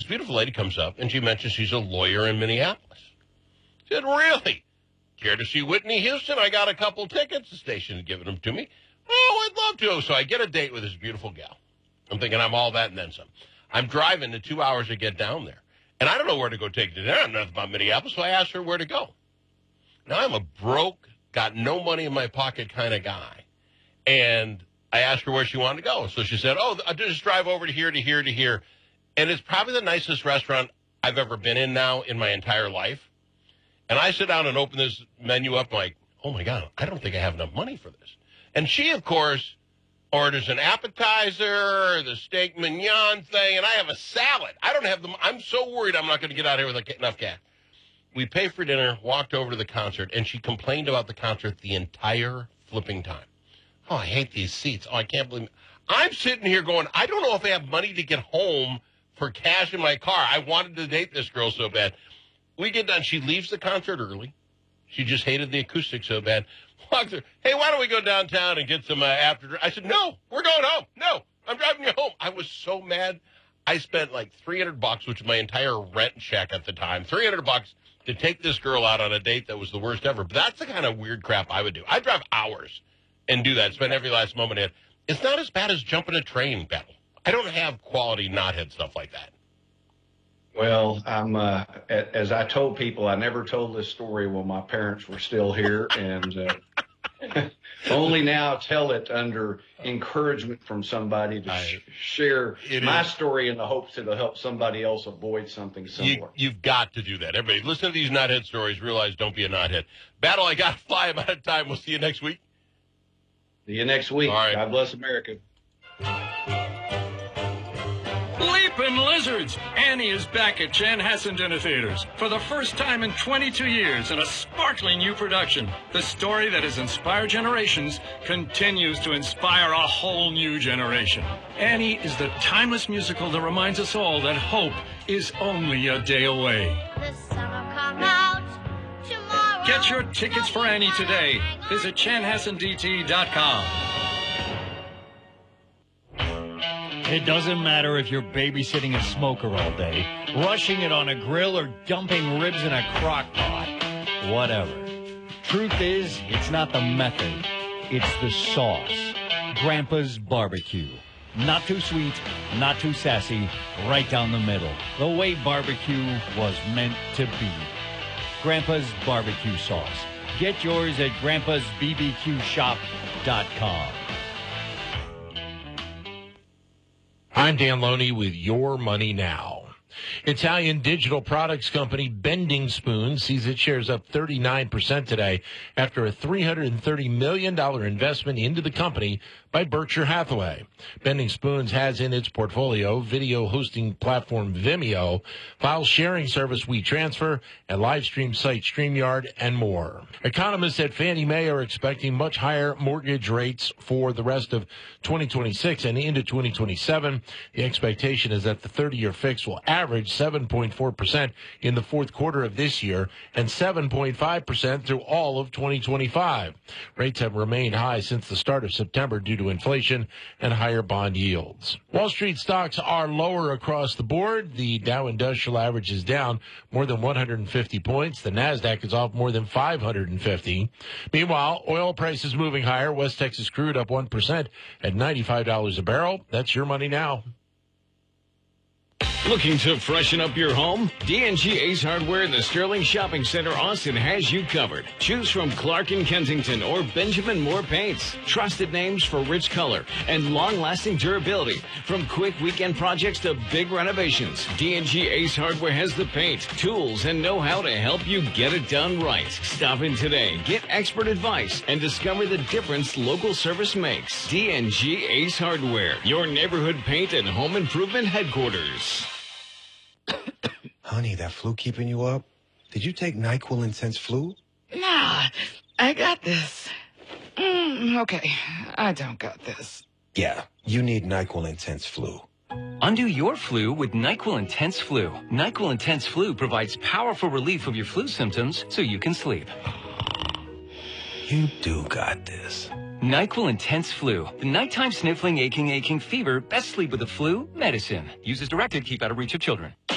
beautiful lady comes up, and she mentions she's a lawyer in Minneapolis. I said, really? Care to see Whitney Houston? I got a couple tickets. The station had given them to me. Oh, I'd love to. So I get a date with this beautiful gal. I'm thinking I'm all that and then some. I'm driving the 2 hours to get down there. And I don't know where to go take dinner. I don't know nothing about Minneapolis, so I asked her where to go. Now, I'm a broke, got no money in my pocket kind of guy. And I asked her where she wanted to go. So she said, oh, I'll just drive over to here, to here, to here. And it's probably the nicest restaurant I've ever been in now in my entire life. And I sit down and open this menu up like, oh, my God, I don't think I have enough money for this. And she, of course, orders an appetizer, the steak mignon thing, and I have a salad. I don't have them. I'm so worried I'm not going to get out of here with enough cash. We paid for dinner, walked over to the concert, and she complained about the concert the entire flipping time. Oh, I hate these seats. Oh, I can't believe it. I'm sitting here going, I don't know if I have money to get home for cash in my car. I wanted to date this girl so bad. We get done. She leaves the concert early. She just hated the acoustics so bad. Walks her, hey, why don't we go downtown and get some after? I said, no, we're going home. No, I'm driving you home. I was so mad. I spent like $300, which was my entire rent check at the time, $300 to take this girl out on a date that was the worst ever. But that's the kind of weird crap I would do. I'd drive hours and do that, spend every last moment in it. It's not as bad as jumping a train, Battle. I don't have quality knothead stuff like that. Well, I'm as I told people, I never told this story when my parents were still here, and only now tell it under encouragement from somebody to share my story in the hopes it'll help somebody else avoid something similar. You've got to do that. Everybody, listen to these knothead stories. Realize don't be a knothead. Battle, I got to fly. I'm out of time. We'll see you next week. See you next week. All right. God bless America. Leaping Lizards! Annie is back at Chanhassen Dinner Theaters for the first time in 22 years in a sparkling new production. The story that has inspired generations continues to inspire a whole new generation. Annie is the timeless musical that reminds us all that hope is only a day away. The summer come out tomorrow. Get your tickets for Annie today. Visit chanhassendt.com. It doesn't matter if you're babysitting a smoker all day, rushing it on a grill, or dumping ribs in a crock pot. Whatever. Truth is, it's not the method. It's the sauce. Grandpa's Barbecue. Not too sweet, not too sassy, right down the middle. The way barbecue was meant to be. Grandpa's Barbecue Sauce. Get yours at grandpa'sbbqshop.com. I'm Dan Loney with Your Money Now. Italian digital products company Bending Spoons sees its shares up 39% today after a $330 million investment into the company by Berkshire Hathaway. Bending Spoons has in its portfolio video hosting platform Vimeo, file sharing service WeTransfer, and live stream site StreamYard, and more. Economists at Fannie Mae are expecting much higher mortgage rates for the rest of 2026 and into 2027. The expectation is that the 30-year fix will average 7.4% in the fourth quarter of this year and 7.5% through all of 2025. Rates have remained high since the start of September due to inflation and higher bond yields. Wall Street stocks are lower across the board. The Dow Industrial Average is down more than 150 points. The Nasdaq is off more than 550. Meanwhile, oil prices moving higher. West Texas crude up 1% at $95 a barrel. That's Your Money Now. Looking to freshen up your home? D&G Ace Hardware in the Sterling Shopping Center, Austin has you covered. Choose from Clark & Kensington or Benjamin Moore paints. Trusted names for rich color and long-lasting durability. From quick weekend projects to big renovations, D&G Ace Hardware has the paint, tools, and know-how to help you get it done right. Stop in today, get expert advice, and discover the difference local service makes. D&G Ace Hardware, your neighborhood paint and home improvement headquarters. Honey, that flu keeping you up? Did you take NyQuil Intense Flu? Nah, I got this. Okay, I don't got this. Yeah, you need NyQuil Intense Flu. Undo your flu with NyQuil Intense Flu. NyQuil Intense Flu provides powerful relief of your flu symptoms so you can sleep. You do got this. NyQuil Intense Flu. The nighttime sniffling, aching fever. Best sleep with the flu medicine. Use as directed. Keep out of reach of children.